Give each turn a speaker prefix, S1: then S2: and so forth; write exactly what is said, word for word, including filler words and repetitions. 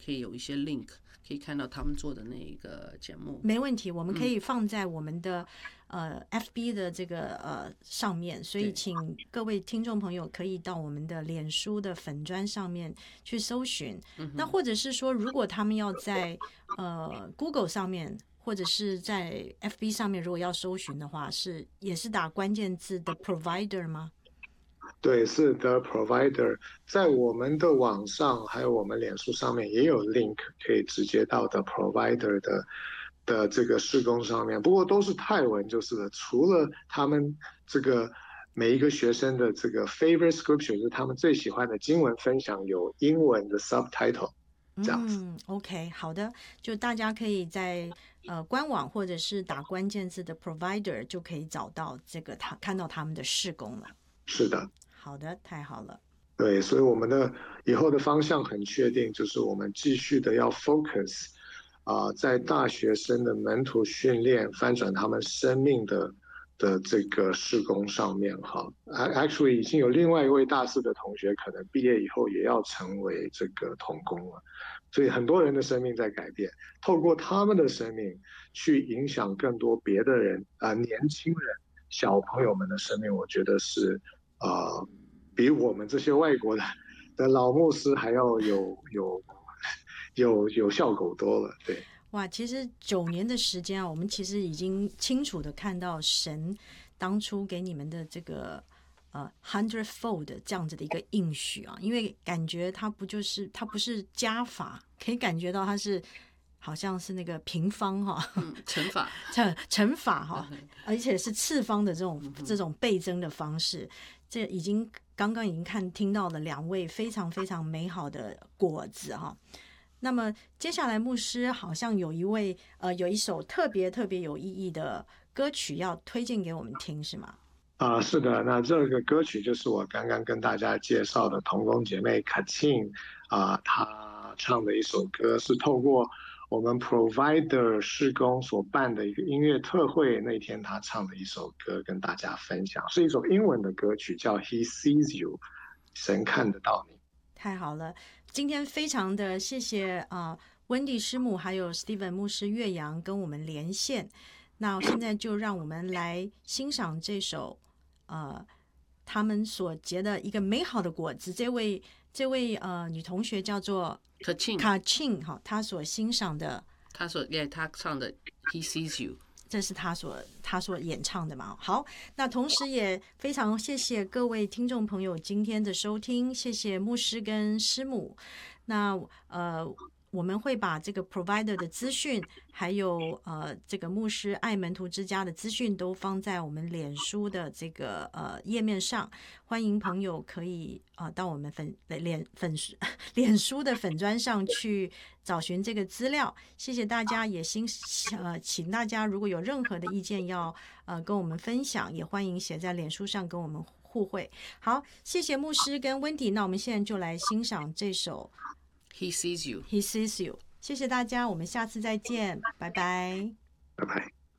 S1: 可以有一些 link， 可以看到他们做的那个节目。
S2: 没问题，我们可以放在我们的、嗯、呃 F B 的这个呃上面，所以请各位听众朋友可以到我们的脸书的粉专上面去搜寻。嗯、那或者是说，如果他们要在呃 Google 上面，或者是在 F B 上面，如果要搜寻的话，是也是打关键字的 provider 吗？
S3: 对，是 The Provider， 在我们的网上还有我们脸书上面也有 link， 可以直接到 The Provider 的的这个事工上面，不过都是泰文就是了。除了他们这个每一个学生的这个 favorite scripture， 就是他们最喜欢的经文分享，有英文的 subtitle。这样子。
S2: 嗯 ，OK， 好的，就大家可以在呃官网或者是打关键字的 provider 就可以找到这个他看到他们的事工了。
S3: 是的。
S2: 好的，太好了。
S3: 对，所以我们的以后的方向很确定，就是我们继续的要 focus 啊、呃，在大学生的门徒训练，翻转他们生命的的这个事工上面哈。Actually， 已经有另外一位大四的同学，可能毕业以后也要成为这个同工了。所以很多人的生命在改变，透过他们的生命去影响更多别的人啊、呃，年轻人、小朋友们的生命，我觉得是。呃，比我们这些外国的的老牧师还要有有有有效果多了，对。
S2: 哇，其实九年的时间啊，我们其实已经清楚的看到神当初给你们的这个呃 hundredfold 这样子的一个应许啊，因为感觉它不就是它不是加法，可以感觉到它是。好像是那个平方哈，
S1: 嗯，乘法，
S2: 乘乘法哈，而且是次方的这种这种倍增的方式，这已经刚刚已经看听到了两位非常非常美好的果子哈。那么接下来牧师好像有一位呃有一首特别特别有意义的歌曲要推荐给我们听，是吗？
S3: 啊、呃，是的，那这个歌曲就是我刚刚跟大家介绍的同工姐妹卡钦啊，她唱的一首歌，是透过我们 Provider 事工所办的一个音乐特会，那天他唱的一首歌跟大家分享，是一首英文的歌曲，叫 He Sees You， 神看得到你。
S2: 太好了，今天非常的谢谢啊、呃、温蒂师母还有 Steven 牧师岳阳跟我们连线，那现在就让我们来欣赏这首呃他们所结的一个美好的果子。这位这位呃女同学叫做
S1: 卡钦，
S2: 卡钦哈，她所欣赏的，
S1: 她所yeah，她唱的 He Sees You，
S2: 这是她所她所演唱的嘛。好，那同时也非常谢谢各位听众朋友今天的收听，谢谢牧师跟师母。那呃。我们会把这个 provider 的资讯，还有呃这个牧师爱门徒之家的资讯都放在我们脸书的这个呃页面上，欢迎朋友可以呃到我们粉脸粉脸书的粉专上去找寻这个资料。谢谢大家，也请呃请大家如果有任何的意见要呃跟我们分享，也欢迎写在脸书上跟我们互惠。好，谢谢牧师跟温迪，那我们现在就来欣赏这首。
S1: He sees you.
S2: He sees you. 谢谢大家，我们下次再见，拜拜。
S3: 拜拜。